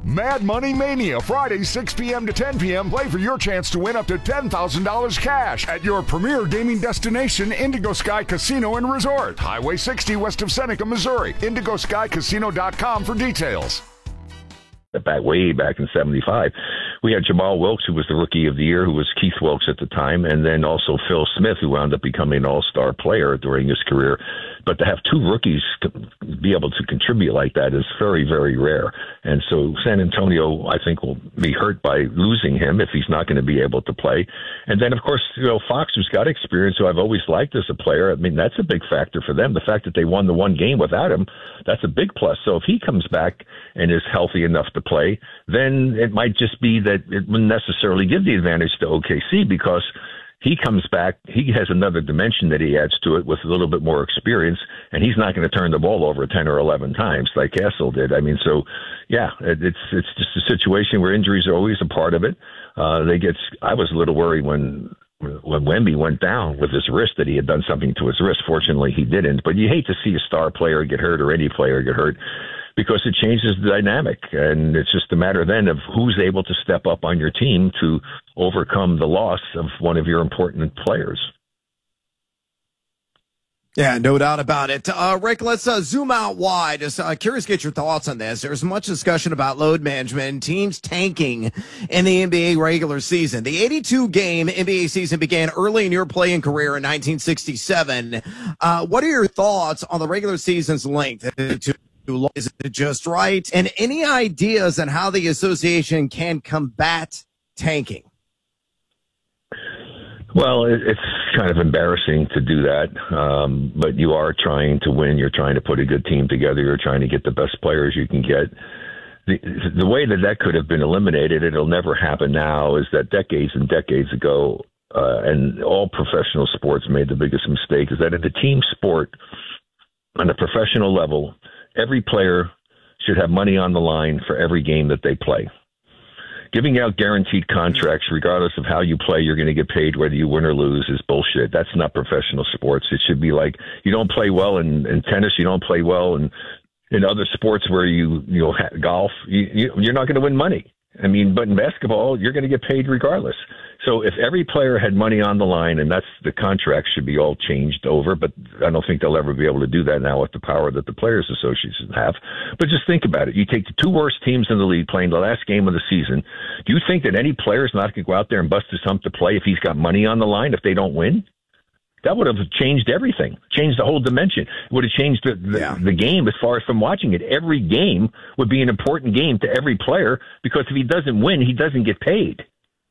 Mad Money Mania, Friday, 6 p.m. to 10 p.m. Play for your chance to win up to $10,000 cash at your premier gaming destination, Indigo Sky Casino and Resort. Highway 60 west of Seneca, Missouri. IndigoSkyCasino.com for details. Way back in 75, we had Jamal Wilkes, who was the Rookie of the Year, who was Keith Wilkes at the time, and then also Phil Smith, who wound up becoming an all-star player during his career. But to have two rookies be able to contribute like that is very, very rare. And so San Antonio, I think, will be hurt by losing him if he's not going to be able to play. And then, of course, Fox, who's got experience, who I've always liked as a player, I mean, that's a big factor for them. The fact that they won the one game without him, that's a big plus. So if he comes back and is healthy enough to play, then it might just be that it wouldn't necessarily give the advantage to OKC because he comes back, he has another dimension that he adds to it with a little bit more experience, and he's not going to turn the ball over 10 or 11 times like Castle did. I mean, so, yeah, it's just a situation where injuries are always a part of it. I was a little worried when Wemby went down with his wrist that he had done something to his wrist. Fortunately, he didn't. But you hate to see a star player get hurt or any player get hurt because it changes the dynamic. And it's just a matter then of who's able to step up on your team to overcome the loss of one of your important players. Yeah, no doubt about it. Rick, let's zoom out wide. Just curious to get your thoughts on this. There's much discussion about load management and teams tanking in the NBA regular season. The 82-game NBA season began early in your playing career in 1967. What are your thoughts on the regular season's length? Is it just right? And any ideas on how the association can combat tanking? Well, it's kind of embarrassing to do that, but you are trying to win. You're trying to put a good team together. You're trying to get the best players you can get. The way that could have been eliminated, it'll never happen now, is that decades and decades ago, and all professional sports made the biggest mistake, is that in the team sport, on a professional level, every player should have money on the line for every game that they play. Giving out guaranteed contracts, regardless of how you play, you're going to get paid whether you win or lose, is bullshit. That's not professional sports. It should be like, you don't play well in tennis, you don't play well in other sports where golf, you're not going to win money. I mean, but in basketball, you're going to get paid regardless. So if every player had money on the line, and that's the contract should be all changed over, but I don't think they'll ever be able to do that now with the power that the Players Association have. But just think about it. You take the two worst teams in the league playing the last game of the season. Do you think that any player is not going to go out there and bust his hump to play if he's got money on the line if they don't win? That would have changed everything, changed the whole dimension. It would have changed the game as far as from watching it. Every game would be an important game to every player because if he doesn't win, he doesn't get paid.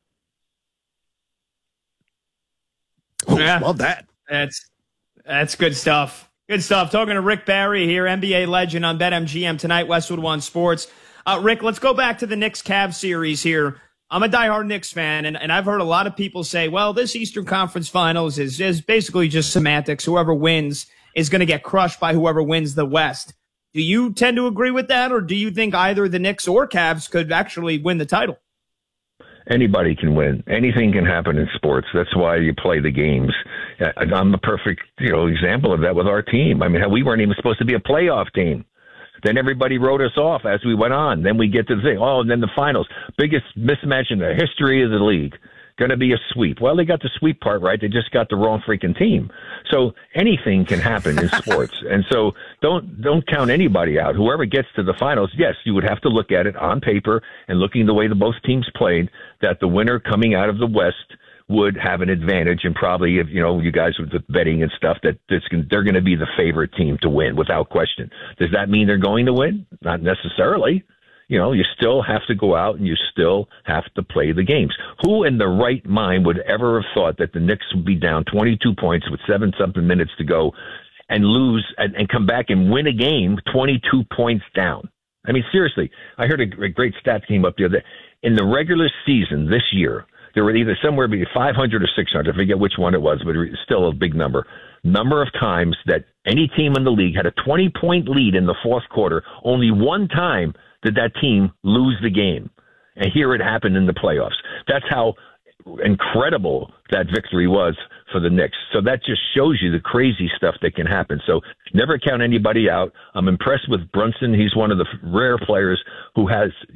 Oh, yeah, love that. That's good stuff. Good stuff. Talking to Rick Barry here, NBA legend on BetMGM tonight, Westwood One Sports. Rick, let's go back to the Knicks-Cavs series here. I'm a diehard Knicks fan, and I've heard a lot of people say, well, this Eastern Conference Finals is basically just semantics. Whoever wins is going to get crushed by whoever wins the West. Do you tend to agree with that, or do you think either the Knicks or Cavs could actually win the title? Anybody can win. Anything can happen in sports. That's why you play the games. I'm a perfect example of that with our team. I mean, we weren't even supposed to be a playoff team. Then everybody wrote us off as we went on. Then we get to the thing. Oh, and then the finals. Biggest mismatch in the history of the league. Going to be a sweep. Well, they got the sweep part right. They just got the wrong freaking team. So anything can happen in sports. And so don't count anybody out. Whoever gets to the finals, yes, you would have to look at it on paper and looking the way the both teams played, that the winner coming out of the West would have an advantage, and probably if you guys with the betting and stuff that they're going to be the favorite team to win without question. Does that mean they're going to win? Not necessarily. You still have to go out and you still have to play the games. Who in the right mind would ever have thought that the Knicks would be down 22 points with 7-something minutes to go and lose and come back and win a game 22 points down? I mean, seriously, I heard a great stat came up the other day. In the regular season this year, there were either somewhere between 500 or 600. I forget which one it was, but it's still a big number of times that any team in the league had a 20-point lead in the fourth quarter. Only one time did that team lose the game. And here it happened in the playoffs. That's how incredible that victory was for the Knicks. So that just shows you the crazy stuff that can happen. So never count anybody out. I'm impressed with Brunson. He's one of the rare players who has